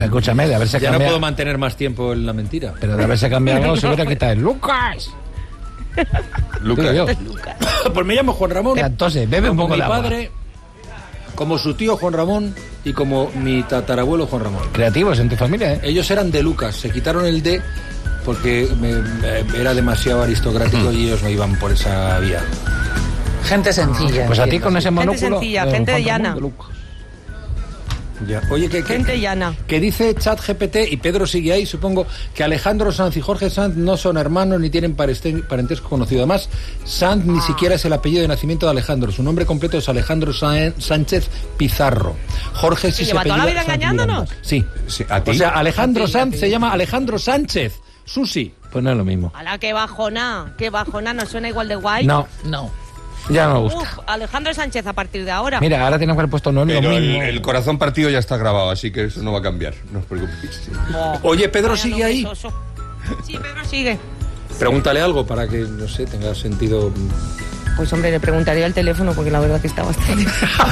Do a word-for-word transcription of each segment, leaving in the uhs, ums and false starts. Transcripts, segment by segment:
Escúchame, de haberse ya cambiado... no puedo mantener más tiempo en la mentira. Pero de haberse cambiado algo se hubiera quitado el Lucas. Lucas. Yo. Pues me llamo Juan Ramón. Entonces, bebe un como poco mi de agua. padre, como su tío Juan Ramón y como mi tatarabuelo Juan Ramón. Creativos en tu familia, ¿eh? Ellos eran de Lucas, se quitaron el D porque me, me, era demasiado aristocrático y ellos no iban por esa vía. Gente sencilla. Pues a ti con ese Gente monóculo... sencilla, eh, gente Juan llana. Ramón de Lucas. Ya. Oye, que, que, Gente llana. que dice ChatGPT, y Pedro sigue ahí, supongo, que Alejandro Sanz y Jorge Sanz no son hermanos ni tienen pareste- parentesco conocido. Además, Sanz ni siquiera es el apellido de nacimiento de Alejandro. Su nombre completo es Alejandro Sa- Sánchez Pizarro. Jorge sí ¿Y se lleva toda la apellida vida Sanz engañándonos? Miranda. Sí. Sí, ¿a ti? O sea, Alejandro A ti, a Sanz ti. se llama Alejandro Sánchez. Susi. Pues no es lo mismo. Ala, qué bajona, qué bajona, ¿no suena igual de guay? No, No. ya no me gusta. Uf, Alejandro Sánchez a partir de ahora. Mira, ahora tenemos que haber puesto no es lo Pero el, mismo. el corazón partido ya está grabado, así que eso no va a cambiar. No os preocupéis. Oh, Oye, Pedro vaya sigue nombre ahí. soso. Sí, Pedro sigue. Pregúntale algo para que, no sé, tenga sentido. Pues hombre, le preguntaría el teléfono porque la verdad que está bastante...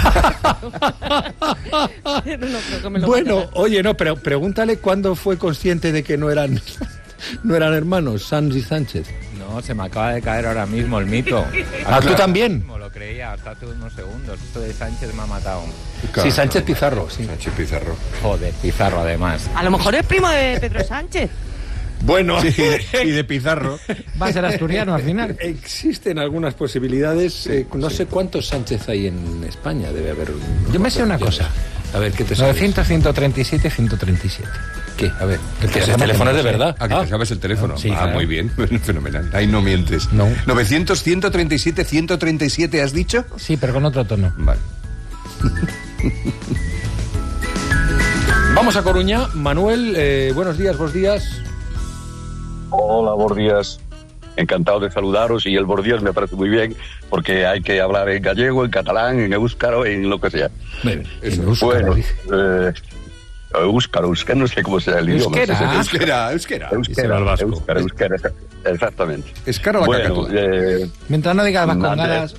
Pero no creo que me lo Bueno, vaya a dar. oye, no, pero pregúntale cuándo fue consciente de que no eran, no eran hermanos, Sanz y Sánchez. No, se me acaba de caer ahora mismo el mito. Ah, ¿tú también? Como lo creía, hasta hace unos segundos. Esto de Sánchez me ha matado. Sí, Sánchez Pizarro, sí. Sánchez Pizarro. Joder, Pizarro además. A lo mejor es primo de Pedro Sánchez. Bueno, Sí, y de Pizarro. Va a ser asturiano al final. existen algunas posibilidades. eh, no sé cuántos Sánchez hay en España, debe haber. Yo me sé una cosa. A ver, ¿qué te sabes? novecientos, ciento treinta y siete, ciento treinta y siete. ¿Qué? A ver, El que ese programa teléfono es de que no sé. verdad. Ah, que Ah, te sabes el teléfono. Sí, ah, claro. muy bien. Fenomenal. Ahí no mientes. No. novecientos, ciento treinta y siete, ciento treinta y siete, ¿has dicho? Sí, pero con otro tono. Vale. Vamos a Coruña. Manuel, eh, buenos días, buenos días. Hola, buenos días. Encantado de saludaros, y el buenos días me parece muy bien porque hay que hablar en gallego, en catalán, en éuscaro, en lo que sea. Bien, En eso. euskera, Bueno, dice. eh, éuscaro, es que no sé cómo sea el idioma. Euskera. no sé si Euskera, euskera. es- Euskera, al vasco. euskera, euskera, exactamente. Escara la Bueno, cacatúa. eh, Mientras no digas Antes- vascongadas...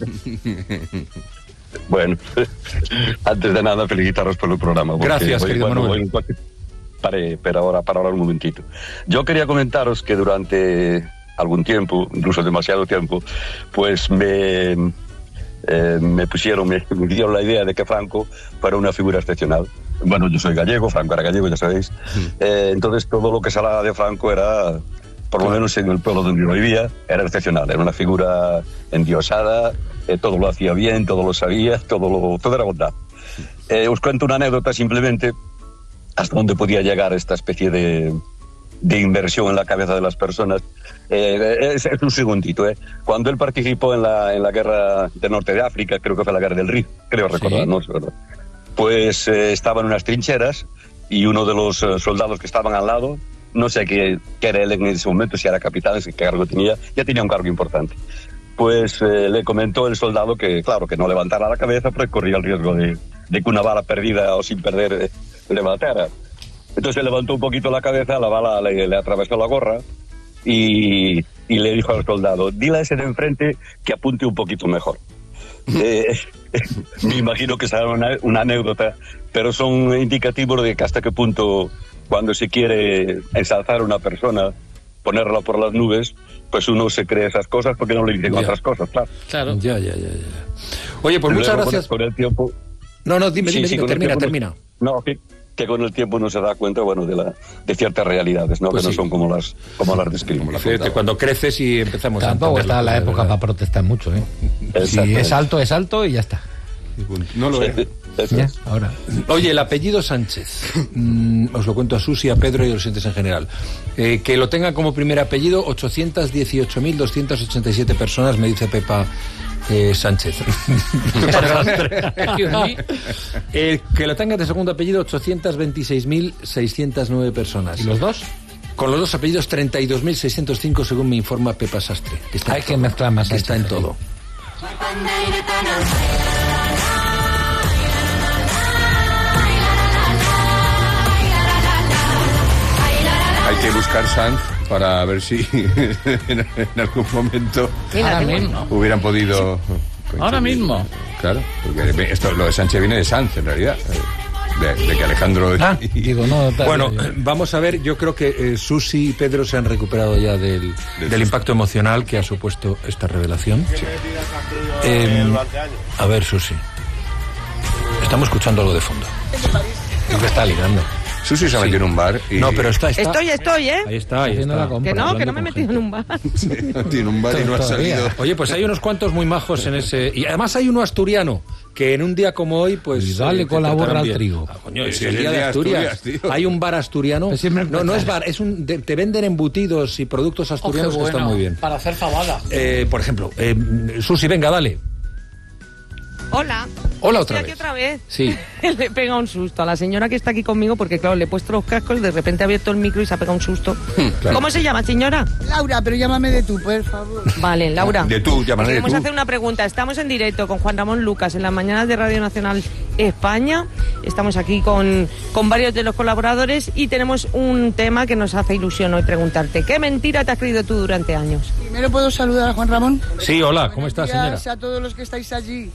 bueno, antes de nada felicitaros por el programa. porque Gracias, hoy, querido bueno, Manuel. hoy en cualquier- Pare, pero ahora, para ahora un momentito. Yo quería comentaros que durante algún tiempo, incluso demasiado tiempo, pues me, eh, me pusieron, me, me dieron la idea de que Franco fuera una figura excepcional. Bueno, yo soy gallego, Franco era gallego, ya sabéis. Eh, entonces todo lo que se hablaba de Franco era, por lo menos en el pueblo donde yo vivía, era excepcional. Era una figura endiosada, eh, todo lo hacía bien, todo lo sabía, todo, lo, todo era bondad. Eh, os cuento una anécdota simplemente hasta dónde podía llegar esta especie de, de inversión en la cabeza de las personas. Eh, es, es un segundito, ¿eh? Cuando él participó en la, en la guerra del norte de África, creo que fue la guerra del Rif, creo recordar, Sí. no sé, ¿verdad? Pues eh, estaba en unas trincheras y uno de los eh, soldados que estaban al lado, no sé qué, qué era él en ese momento, si era capitán, qué cargo tenía, ya tenía un cargo importante. Pues eh, le comentó el soldado que, claro, que no levantara la cabeza porque corría el riesgo de, de que una bala perdida o sin perder eh, le matara. Entonces levantó un poquito la cabeza, la bala le, le atravesó la gorra y, y le dijo al soldado, dile a ese de enfrente que apunte un poquito mejor. Eh, me imagino que será una, una anécdota, pero son indicativos de que hasta qué punto, cuando se quiere ensalzar a una persona, ponerla por las nubes, pues uno se cree esas cosas porque no le dicen Ya. otras cosas, claro. Claro. Ya, ya, ya, ya. Oye, pues muchas Luego, con- gracias. Con el tiempo... No, no, dime, Sí, dime, sí, dime, con el termina, tiempo termina. No, que, que con el tiempo uno se da cuenta, bueno, de la de ciertas realidades, ¿no? Pues que no sí. son como las como las describimos. Fíjate, cuando creces y empezamos a Tampoco entender está las la cosas, época ¿verdad? para protestar mucho, ¿eh? Si Exactamente. es alto, es alto y ya está. No lo es. Eso Ya, es. ahora. Oye, el apellido Sánchez, mm, os lo cuento a Susi, a Pedro y a los oyentes en general. Eh, que lo tengan como primer apellido ochocientos dieciocho mil doscientos ochenta y siete personas, me dice Pepa eh, Sánchez. Eh, que lo tengan de segundo apellido ochocientos veintiséis mil seiscientos nueve personas. ¿Y los dos? Con los dos apellidos treinta y dos mil seiscientos cinco, según me informa Pepa Sastre. Que está Hay en que todo, mezclar más que está en Sánchez ahí. todo. Hay que buscar Sanz para ver si en, en algún momento Ahora mismo. hubieran podido... Ahora mismo. Claro, porque esto, lo de Sánchez viene de Sanz, en realidad. de, de que Alejandro... Ah, digo, no, tal, Bueno, yo- vamos a ver, yo creo que eh, Susi y Pedro se han recuperado ya del, del impacto emocional que ha supuesto esta revelación. Eh, a ver, Susi. Estamos escuchando algo de fondo. Creo que está ligando. Susi se ha metido en un bar y... No, pero está, está. Estoy, estoy, ¿eh? Ahí está, ahí Haciendo está. la compra, Que no, que hablando no me he con metido gente. en un bar. tiene un bar y no ha Todavía. salido. Oye, pues hay unos cuantos muy majos en ese... Y además hay uno asturiano, que en un día como hoy, pues... Y dale eh, con te la tratarán borra al bien. trigo. Ah, coño, es Sí, el es día el de día de Asturias. Asturias, tío. Hay un bar asturiano. Pues siempre No, no es empezar. bar, es un... de- te venden embutidos y productos Oh, qué asturianos que están bueno, muy bien. para hacer fabada. Eh, por ejemplo, eh, Susi, venga, dale. Hola. Hola otra Estoy aquí vez. otra vez. Sí. Le pega un susto a la señora que está aquí conmigo porque, claro, le he puesto los cascos, de repente ha abierto el micro y se ha pegado un susto. claro. ¿Cómo se llama, señora? Laura, pero llámame de tú, por favor. Vale, Laura. De tú, llámale de Queremos tú. hacer una pregunta. Estamos en directo con Juan Ramón Lucas en las mañanas de Radio Nacional España. Estamos aquí con, con varios de los colaboradores y tenemos un tema que nos hace ilusión hoy preguntarte. ¿Qué mentira te has creído tú durante años? Primero puedo saludar a Juan Ramón. Sí, hola, ¿cómo Buenos estás, días señora? a todos los que estáis allí.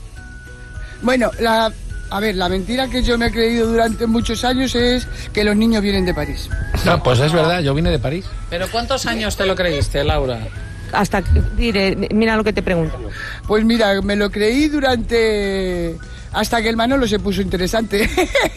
Bueno, la, a ver, la mentira que yo me he creído durante muchos años es que los niños vienen de París. No, pues es verdad, yo vine de París. ¿Pero cuántos años te lo creíste, Laura? Hasta, que- diré, mira lo que te pregunto. Pues mira, me lo creí durante... hasta que el Manolo se puso interesante.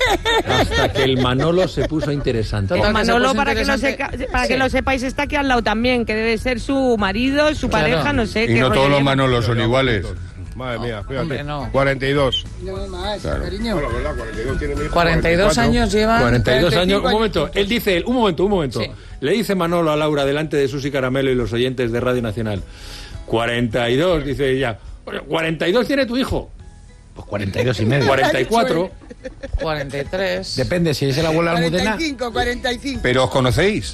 Hasta que el Manolo se puso interesante. Total, que se Manolo, puso para, que lo, interesante. seca- para que Sí. lo sepáis, está aquí al lado también, que debe ser su marido, su Claro. pareja, no sé. Y qué no rollo todos los lleva. Manolos son iguales. Madre mía, fíjate. Hombre, no. cuarenta y dos. No más, Claro. cariño. Bueno, ¿verdad? cuarenta y dos tiene mi hijo. cuarenta y dos años lleva... cuarenta y dos años. Un años. momento, él dice, un momento, un momento. Sí. Le dice Manolo a Laura delante de Susi Caramelo y los oyentes de Radio Nacional. cuarenta y dos, dice ella. "Oye, ¿cuarenta y dos tiene tu hijo? Pues cuarenta y dos y medio. cuarenta y cuatro. cuarenta y tres. Depende, si es el abuelo Almudena. cuarenta y cinco, cuarenta y cinco. ¿Pero os conocéis?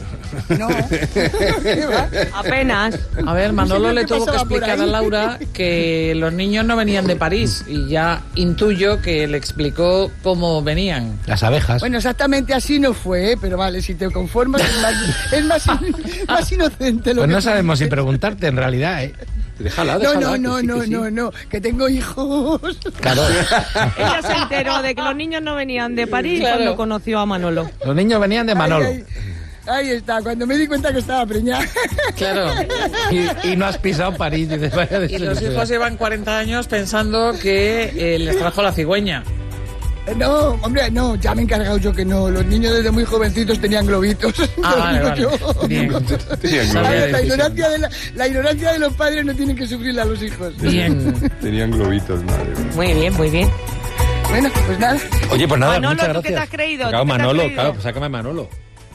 No. ¿Qué va? Apenas. A ver, Manolo No sé le qué tuvo que pasaba por explicar a ahí. Laura que los niños no venían de París y ya intuyo que le explicó cómo venían. Las abejas. Bueno, exactamente así no fue, ¿eh? Pero vale, si te conformas es más, es más, in- más inocente lo Pues que no tú sabemos si dices. preguntarte en realidad, ¿eh? Déjala, No, déjala. no, que no, sí, que no, sí. no, no, que tengo hijos. Claro. Ella se enteró de que los niños no venían de París Claro. cuando conoció a Manolo. Los niños venían de Manolo. Ahí, ahí, ahí está, cuando me di cuenta que estaba preñada. Claro. Y, y no has pisado París. Dices, vaya Y los desilusión. hijos llevan cuarenta años pensando que eh, les trajo la cigüeña. No, hombre, no, ya me he encargado yo que no. Los niños desde muy jovencitos tenían globitos. Ah, Lo vale, digo vale. yo. Bien. Tenían A ver, globitos. la, ignorancia de la, la ignorancia de los padres no tienen que sufrirla los hijos. Bien. Tenían globitos, madre mía. Muy bien, muy bien. Bueno, pues nada. Oye, pues nada, Manolo, muchas ¿tú gracias. qué te has creído? Claro, ¿Tú qué te has Manolo, creído? claro, pues sácame a Manolo.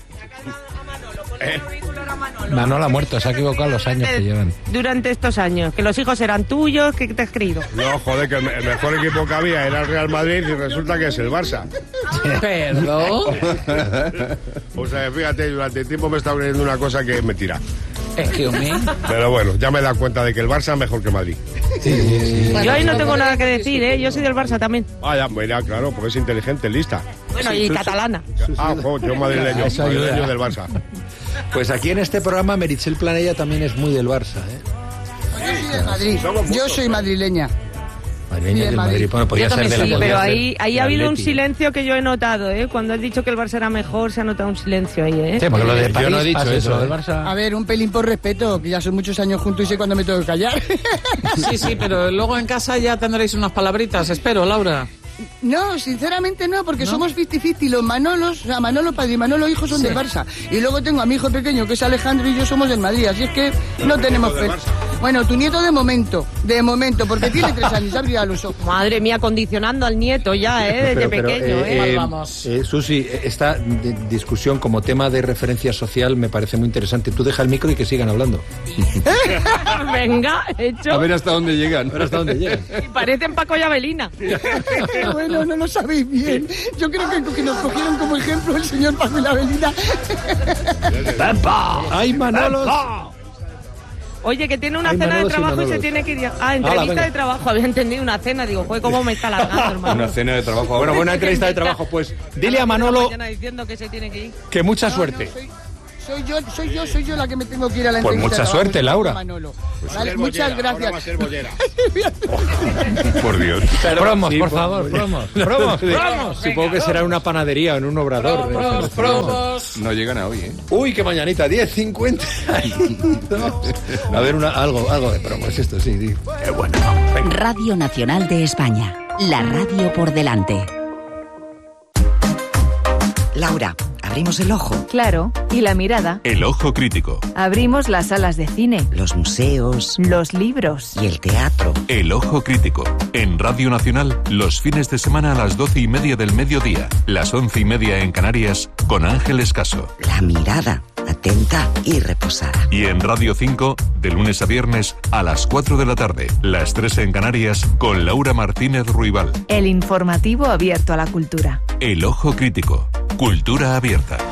Manolo ha muerto, se ha equivocado los años que llevan. Durante estos años, que los hijos eran tuyos, ¿qué te has creído? No, joder, que el, me- el mejor equipo que había era el Real Madrid y resulta que es el Barça. Perdón. O sea, fíjate, durante el tiempo me he estado creyendo una cosa que es mentira. Excuse me. Pero bueno, ya me he dado cuenta de que el Barça es mejor que Madrid. Yo ahí no tengo nada que decir, ¿eh? Yo soy del Barça también. Ah, ya, mira, claro, porque es inteligente, lista. Bueno, y catalana. Ah, jo, yo madrileño, Eso ayuda. madrileño del Barça. Pues aquí en este programa Meritxell Planella también es muy del Barça, ¿eh? Yo soy de Madrid. Yo soy madrileña. Madrileña Sí, de del Madrid. Madrid. Bueno, podría Yo ser también de la sí, Sí, podría pero ser ahí, ahí del ha habido un Atleti. silencio que yo he notado, ¿eh? Cuando has dicho que el Barça era mejor, se ha notado un silencio ahí, ¿eh? Sí, porque lo de Yo París no he dicho pasa eso, del ¿eh? Barça. A ver, un pelín por respeto, que ya son muchos años juntos y sé cuándo me tengo que callar. Sí, sí, pero luego en casa ya tendréis unas palabritas, espero, Laura. No, sinceramente no, porque somos cincuenta cincuenta. Los Manolos, o sea, Manolo padre y Manolo hijo son del Barça. Y luego tengo a mi hijo pequeño, que es Alejandro, y yo somos del Madrid. Así es que no tenemos fe. Bueno, tu nieto de momento, de momento, porque tiene tres años, abrirá los ojos. Madre mía, condicionando al nieto ya, ¿eh? Desde Pero- pero, pequeño, eh, ¿eh? Mal eh, vamos. eh, Susi, esta di- discusión como tema de referencia social me parece muy interesante. Tú deja el micro y que sigan hablando. Venga, hecho. A ver hasta dónde llegan. A ver hasta dónde llegan. Y parecen Paco y Abelina. Bueno, no lo sabéis bien. Yo creo que, que nos cogieron como ejemplo el señor Paco y la Belina. ¡Ay, Manolos! Oye, que tiene una Hay cena de Manolos y trabajo y se Manolos. tiene que ir. a- Ah, entrevista venga. de trabajo. Había entendido una cena. Digo, joder, cómo me está alargando, hermano. Una cena de trabajo. Bueno, buena entrevista de trabajo. Pues dile a Manolo Mañana diciendo que se tiene que ir. que mucha No, suerte. no, soy, Soy yo, soy yo, soy yo la que me tengo que ir a la Pues entrevista. mucha suerte, Laura. Manolo. Pues Vale, ser muchas bollera, ahora va a gracias. ser bollera. Por Dios. Promos, Sí, por por- favor, promos, promos, promos. Supongo que será una panadería o en un obrador. de Promos, esos. promos. No llegan a hoy, ¿eh? Uy, qué mañanita, diez cincuenta. A ver, una, algo, algo de promo, es esto, sí, sí. Qué bueno. Venga. Radio Nacional de España. La radio por delante. Laura, abrimos el ojo. Claro, y la mirada. El ojo crítico. Abrimos las salas de cine. Los museos. Los libros. Y el teatro. El ojo crítico. En Radio Nacional, los fines de semana a las doce y media del mediodía, las once y media en Canarias, con Ángeles Caso. La mirada, atenta y reposada. Y en Radio cinco, de lunes a viernes, a las cuatro de la tarde, las tres en Canarias, con Laura Martínez Ruibal. El informativo abierto a la cultura. El ojo crítico. Cultura abierta.